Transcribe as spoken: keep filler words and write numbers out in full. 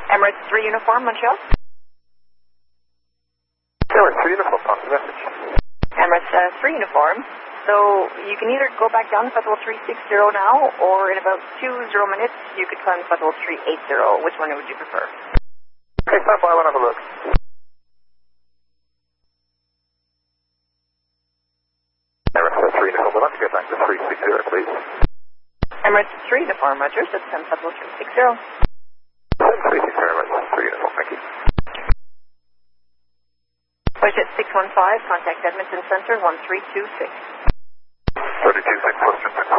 Emirates three Uniform, Montreal. Emirates three Uniform, pass the message. Emirates uh, three Uniform. So you can either go back down to Festival three sixty now, or in about two zero minutes, you could climb Festival three eighty. Which one would you prefer? Okay, stand by, I want to have a look. Emirates three Uniform, we'd like to get back to three sixty, please. Emirates three Uniform, Roger, so descend Festival three sixty. three sixty, Emirates three Uniform, thank you. Budget six one five, contact Edmonton Center one three two six.